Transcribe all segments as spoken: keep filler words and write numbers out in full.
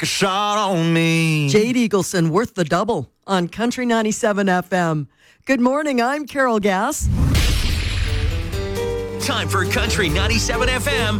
a shot on me. Jade Eagleson, worth the double on Country ninety-seven F M. Good morning, I'm Carol Gass. Time for Country ninety-seven F M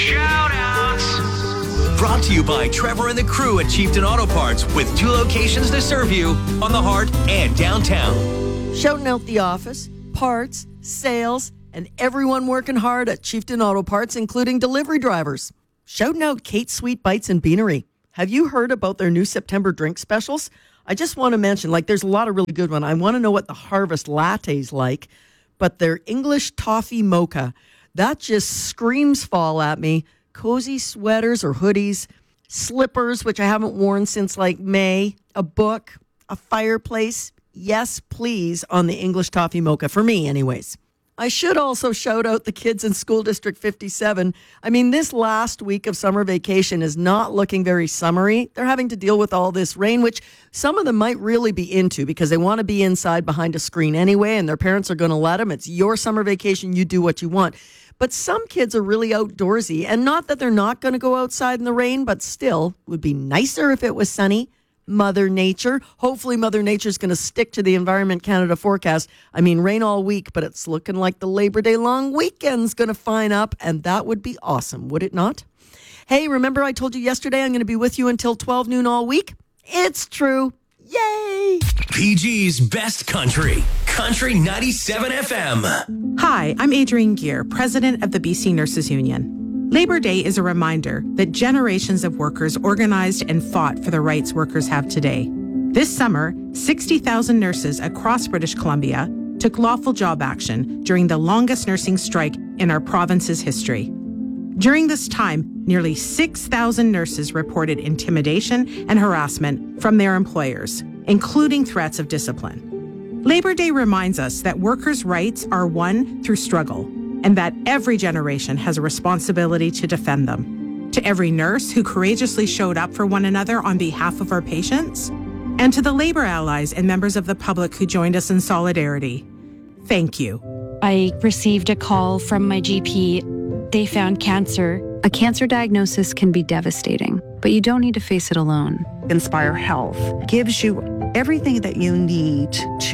Shout-outs. Brought to you by Trevor and the crew at Chieftain Auto Parts with two locations to serve you on the Heart and downtown. Shouting out the office, parts, sales, and everyone working hard at Chieftain Auto Parts, including delivery drivers. Shouting out Kate's Sweet Bites and Beanery. Have you heard about their new September drink specials? I just want to mention, like, there's a lot of really good ones. I want to know what the Harvest Latte's like, but their English Toffee Mocha, that just screams fall at me. Cozy sweaters or hoodies, slippers, which I haven't worn since like May, a book, a fireplace. Yes, please, on the English Toffee Mocha, for me anyways. I should also shout out the kids in School District fifty-seven. I mean, this last week of summer vacation is not looking very summery. They're having to deal with all this rain, which some of them might really be into because they want to be inside behind a screen anyway, and their parents are going to let them. It's your summer vacation. You do what you want. But some kids are really outdoorsy, and not that they're not going to go outside in the rain, but still, it would be nicer if it was sunny. Mother Nature. Hopefully Mother Nature's going to stick to the Environment Canada forecast. I mean, rain all week, but it's looking like the Labor Day long weekend's going to fine up, and that would be awesome, would it not? Hey, remember I told you yesterday I'm going to be with you until twelve noon all week? It's true. Yay! P G's Best Country, Country ninety-seven F M. Hi, I'm Adrienne Gear, president of the B C Nurses Union. Labor Day is a reminder that generations of workers organized and fought for the rights workers have today. This summer, sixty thousand nurses across British Columbia took lawful job action during the longest nursing strike in our province's history. During this time, nearly six thousand nurses reported intimidation and harassment from their employers, including threats of discipline. Labor Day reminds us that workers' rights are won through struggle, and that every generation has a responsibility to defend them. To every nurse who courageously showed up for one another on behalf of our patients, and to the labor allies and members of the public who joined us in solidarity, thank you. I received a call from my G P. They found cancer. A cancer diagnosis can be devastating, but you don't need to face it alone. Inspire Health gives you everything that you need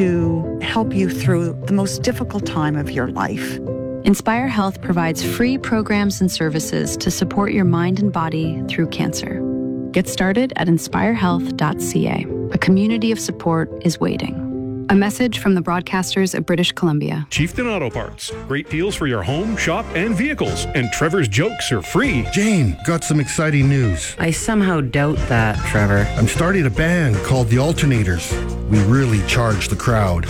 to help you through the most difficult time of your life. Inspire Health provides free programs and services to support your mind and body through cancer. Get started at inspire health dot c a. A community of support is waiting. A message from the broadcasters of British Columbia. Chieftain Auto Parts. Great deals for your home, shop, and vehicles. And Trevor's jokes are free. Jane, got some exciting news. I somehow doubt that, Trevor. I'm starting a band called The Alternators. We really charge the crowd.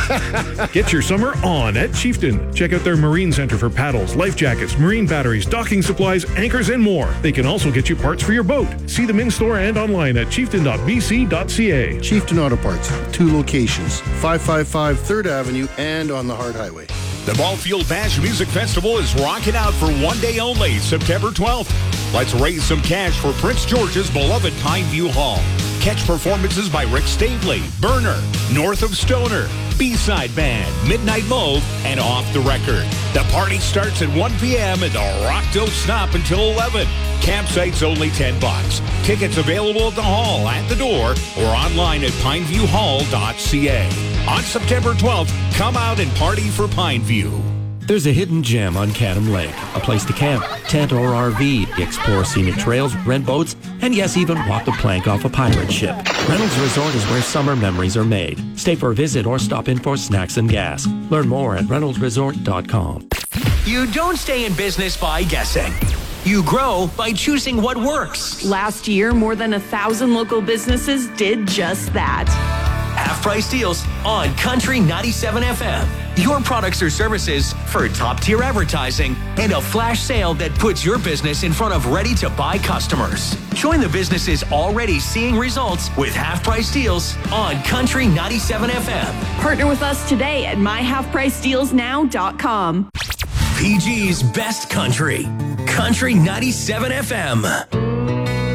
Get your summer on at Chieftain. Check out their Marine Center for paddles, life jackets, marine batteries, docking supplies, anchors, and more. They can also get you parts for your boat. See them in store and online at chieftain dot b c dot c a. Chieftain Auto Parts, two locations, five five five third Avenue and on the Hard Highway. The Ballfield Bash Music Festival is rocking out for one day only, September twelfth. Let's raise some cash for Prince George's beloved Pineview Hall. Catch performances by Rick Stavely, Burner, North of Stoner, B-Side Band, Midnight Mauve, and Off the Record. The party starts at one p.m. and the rock don't stop until eleven. Campsite's only ten bucks. Tickets available at the hall, at the door, or online at pineview hall dot c a. On September twelfth, come out and party for Pineview. There's a hidden gem on Cadam Lake, a place to camp, tent or R V, explore scenic trails, rent boats, and yes, even walk the plank off a pirate ship. Reynolds Resort is where summer memories are made. Stay for a visit or stop in for snacks and gas. Learn more at reynolds resort dot com. You don't stay in business by guessing. You grow by choosing what works. Last year, more than a thousand local businesses did just that. Half-price deals on Country ninety-seven F M. Your products or services for top-tier advertising and a flash sale that puts your business in front of ready-to-buy customers. Join the businesses already seeing results with half-price deals on Country ninety-seven F M. Partner with us today at my half price deals now dot com. P G's Best Country, Country ninety-seven F M.